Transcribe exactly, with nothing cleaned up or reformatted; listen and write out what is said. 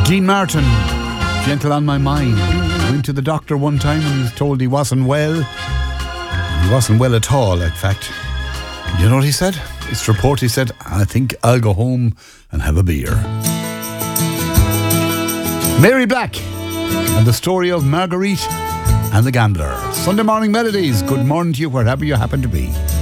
Dean Martin, Gentle on My Mind. Went to the doctor one time and he was told he wasn't well. He wasn't well at all, in fact. You know what he said? It's report he said, I think I'll go home and have a beer. Mary Black and the story of Marguerite and the Gambler. Sunday morning melodies. Good morning to you wherever you happen to be.